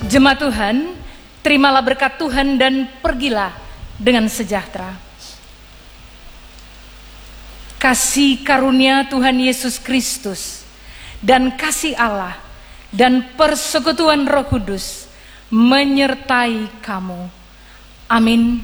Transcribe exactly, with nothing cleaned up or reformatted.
Jemaat Tuhan, terimalah berkat Tuhan dan pergilah dengan sejahtera. Kasih karunia Tuhan Yesus Kristus dan kasih Allah dan persekutuan Roh Kudus menyertai kamu. Amin.